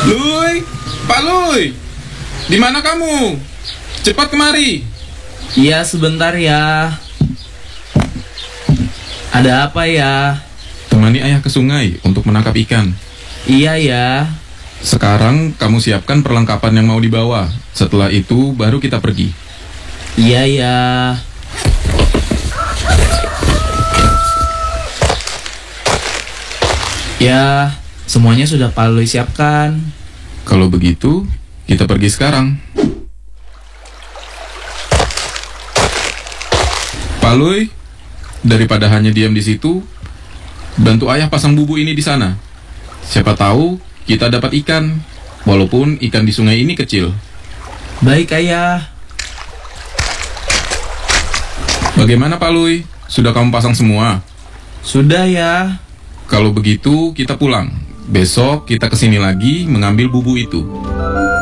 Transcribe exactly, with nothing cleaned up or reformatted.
Lui, Pak Lui, di mana kamu? Cepat kemari. Iya, sebentar ya. Ada apa ya? Temani ayah ke sungai untuk menangkap ikan. Iya ya. Sekarang kamu siapkan perlengkapan yang mau dibawa. Setelah itu baru kita pergi. Iya ya. Ya, semuanya sudah Pak Lui siapkan. Kalau begitu, kita pergi sekarang. Pak Lui, daripada hanya diam di situ, bantu ayah pasang bubu ini di sana. Siapa tahu kita dapat ikan, walaupun ikan di sungai ini kecil. Baik, Ayah. Bagaimana Pak Lui? Sudah kamu pasang semua? Sudah ya. Kalau begitu, kita pulang. Besok kita kesini lagi mengambil bubu itu.